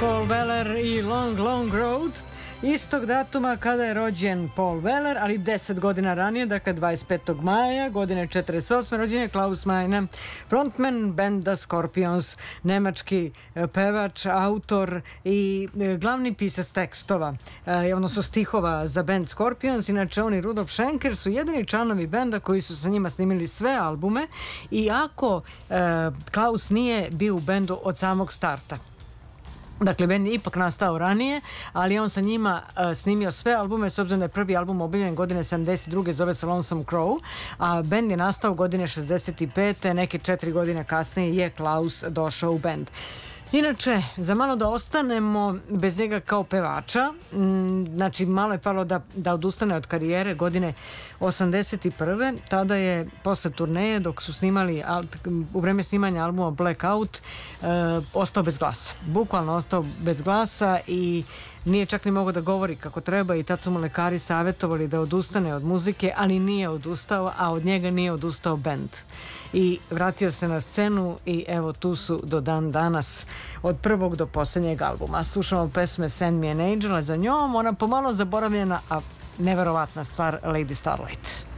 Paul Weller i Long Long Road. Istog datuma kada je rođen Paul Weller, ali 10 godina ranije, dakle 25. maja, godine 48. rođen je Klaus Meine, frontman benda Scorpions, nemački pevač, autor i glavni pisac tekstova, odnosno stihova za bend Scorpions. Inače, on i Rudolf Schenker su jedini članovi benda koji su sa njima snimili sve albume, iako Klaus nije bio u bendu od samog starta. Dakle, bend je ipak nastao ranije, ali on sa njima snimio sve albume, s obzirom da je prvi album objavljen godine 72. zove se Lonesome Crow, a bend je nastao godine 65. Neke 4 godine kasnije je Klaus došao u bend. Inače, za malo da ostanemo bez njega kao pevača, znači malo je falilo da odustane od karijere godine 81. Tada je posle turneje, dok su snimali, u vreme snimanja albuma Blackout, ostao bez glasa. Bukvalno ostao bez glasa i nije čak ni mogao da govori kako treba i tad su mu lekari savjetovali da odustane od muzike, ali nije odustao, a od njega nije odustao bend. I vratio se na scenu i evo tu su do dan danas od prvog do posljednjeg albuma. Slušamo pesme Send Me an Angel, a za njom ona pomalo zaboravljena, a neverovatna stvar Lady Starlight.